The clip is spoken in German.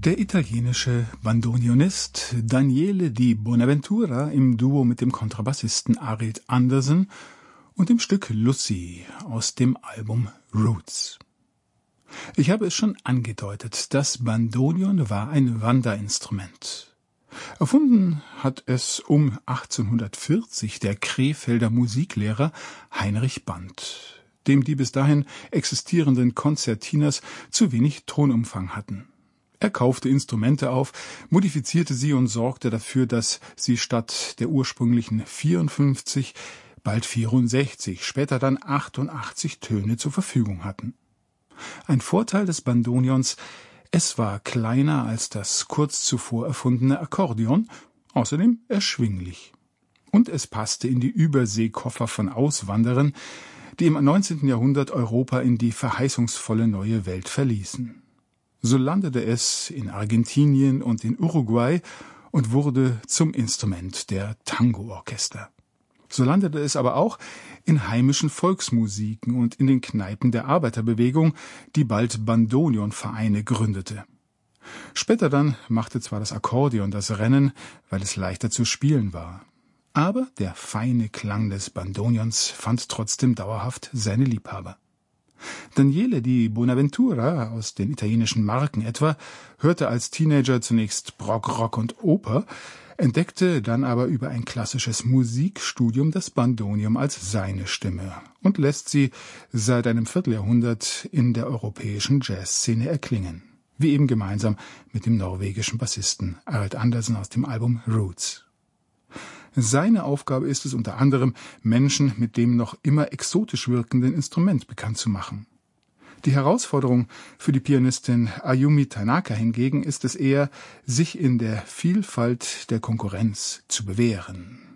Der italienische Bandonionist Daniele Di Bonaventura im Duo mit dem Kontrabassisten Arild Andersen und dem Stück Lucy aus dem Album Roots. Ich habe es schon angedeutet, das Bandonion war ein Wanderinstrument. Erfunden hat es um 1840 der Krefelder Musiklehrer Heinrich Band, dem die bis dahin existierenden Konzertiners zu wenig Tonumfang hatten. Er kaufte Instrumente auf, modifizierte sie und sorgte dafür, dass sie statt der ursprünglichen 54 bald 64, später dann 88 Töne zur Verfügung hatten. Ein Vorteil des Bandonions: es war kleiner als das kurz zuvor erfundene Akkordeon, außerdem erschwinglich. Und es passte in die Überseekoffer von Auswanderern, die im 19. Jahrhundert Europa in die verheißungsvolle neue Welt verließen. So landete es in Argentinien und in Uruguay und wurde zum Instrument der Tango-Orchester. So landete es aber auch in heimischen Volksmusiken und in den Kneipen der Arbeiterbewegung, die bald Bandonionvereine gründete. Später dann machte zwar das Akkordeon das Rennen, weil es leichter zu spielen war. Aber der feine Klang des Bandonions fand trotzdem dauerhaft seine Liebhaber. Daniele Di Bonaventura, aus den italienischen Marken etwa, hörte als Teenager zunächst Prog, Rock und Oper, entdeckte dann aber über ein klassisches Musikstudium das Bandonion als seine Stimme und lässt sie seit einem Vierteljahrhundert in der europäischen Jazzszene erklingen, wie eben gemeinsam mit dem norwegischen Bassisten Arild Andersen aus dem Album Roots. Seine Aufgabe ist es unter anderem, Menschen mit dem noch immer exotisch wirkenden Instrument bekannt zu machen. Die Herausforderung für die Pianistin Ayumi Tanaka hingegen ist es eher, sich in der Vielfalt der Konkurrenz zu bewähren.